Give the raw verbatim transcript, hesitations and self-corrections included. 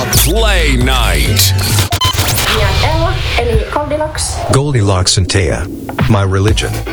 Play Night. Mia Ella, eli Goldilocks. Goldilocks and Taya. My religion.